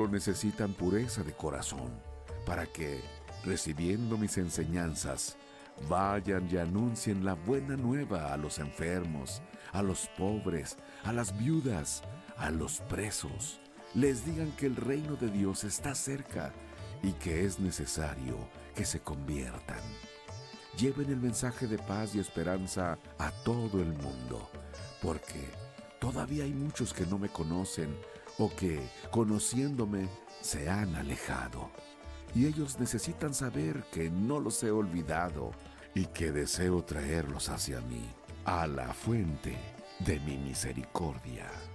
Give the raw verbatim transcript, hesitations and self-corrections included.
solo necesitan pureza de corazón para que, recibiendo mis enseñanzas, vayan y anuncien la buena nueva a los enfermos, a los pobres, a las viudas, a los presos. Les digan que el reino de Dios está cerca y que es necesario que se conviertan. Lleven el mensaje de paz y esperanza a todo el mundo, porque todavía hay muchos que no me conocen o que, conociéndome, se han alejado. Y ellos necesitan saber que no los he olvidado y que deseo traerlos hacia mí, a la fuente de mi misericordia.